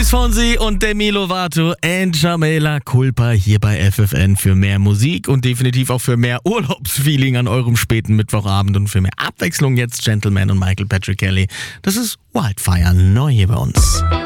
Fonsi und Demi Lovato and Jamela Culpa hier bei FFN für mehr Musik und definitiv auch für mehr Urlaubsfeeling an eurem späten Mittwochabend und für mehr Abwechslung jetzt Gentleman und Michael Patrick Kelly. Das ist Wildfire neu hier bei uns.